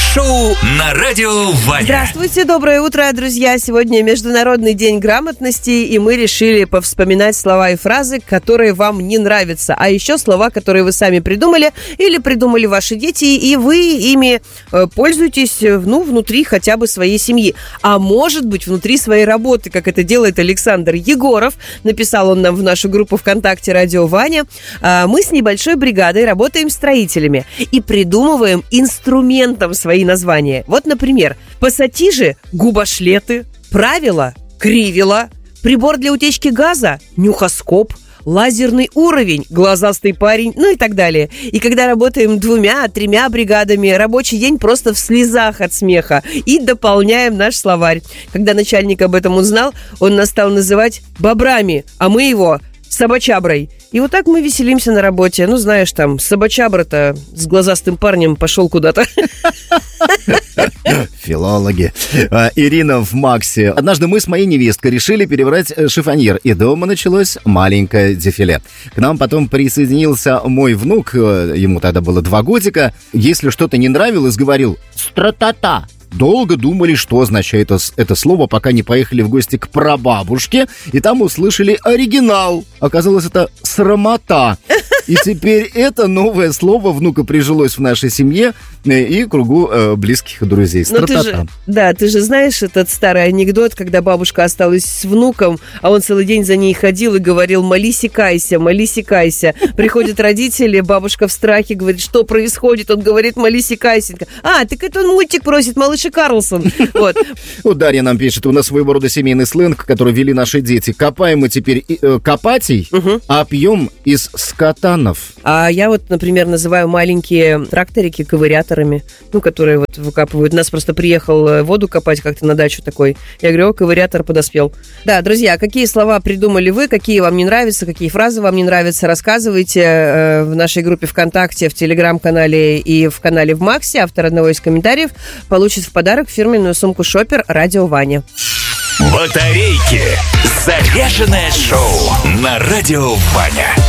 Шоу на радио Ваня. Здравствуйте, доброе утро, друзья. Сегодня Международный день грамотности, и мы решили повспоминать слова и фразы, которые вам не нравятся, а еще слова, которые вы сами придумали или придумали ваши дети, и вы ими пользуетесь, внутри хотя бы своей семьи. А может быть, внутри своей работы, как это делает Александр Егоров. Написал он нам в нашу группу ВКонтакте «Радио Ваня». Мы с небольшой бригадой работаем строителями и придумываем инструментом свои названия. Вот, например, пассатижи – губошлеты, правило – кривило, прибор для утечки газа – нюхоскоп, лазерный уровень, глазастый парень, и так далее. И когда работаем 2-3 бригадами, рабочий день просто в слезах от смеха. И дополняем наш словарь. Когда начальник об этом узнал, он нас стал называть бобрами, а мы его собачаброй. И вот так мы веселимся на работе. Знаешь, собачабра-то с глазастым парнем пошел куда-то. Филологи. Ирина в Максе. Однажды мы с моей невесткой решили перебрать шифоньер, и дома началось маленькое дефиле. К нам потом присоединился мой внук, ему тогда было 2 годика. Если что-то не нравилось, говорил «стра-та-та». Долго думали, что означает это слово, пока не поехали в гости к прабабушке, и там услышали оригинал. Оказалось, это «срамота». И теперь это новое слово внука прижилось в нашей семье и кругу близких и друзей. Ты же знаешь этот старый анекдот, когда бабушка осталась с внуком, а он целый день за ней ходил и говорил: «Молись и кайся, молись и кайся». Приходят родители, бабушка в страхе говорит: «Что происходит?» Он говорит: «Молись и кайся». Так это он мультик просит, «Малыш и Карлсон». Вот Дарья нам пишет: у нас своего рода семейный сленг, который вели наши дети. Копаем мы теперь копатей, а пьем из скотанов. А я например, называю маленькие тракторики ковыряторами, которые выкапывают. У нас просто приехал воду копать как-то на дачу такой. Я говорю: ковырятор подоспел. Да, друзья, какие слова придумали вы, какие вам не нравятся, какие фразы вам не нравятся, рассказывайте в нашей группе ВКонтакте, в Телеграм-канале и в канале в Максе. Автор одного из комментариев получит в подарок фирменную сумку «Шопер» «Радио Ваня». Батарейки. Заряженное шоу на радио Ваня.